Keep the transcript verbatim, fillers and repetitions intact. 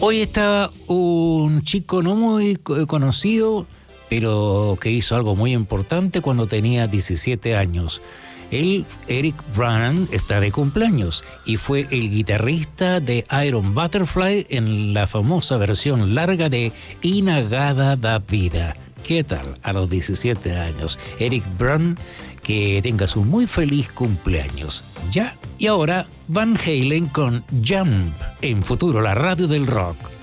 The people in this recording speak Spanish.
Hoy está un chico no muy conocido, pero que hizo algo muy importante cuando tenía diecisiete años. Él, Eric Brannan, está de cumpleaños y fue el guitarrista de Iron Butterfly en la famosa versión larga de Inagada da Vida. ¿Qué tal? A los diecisiete años. Eric Brannan, que tengas un muy feliz cumpleaños. Ya, y ahora Van Halen con Jump, en Futuro, la radio del rock.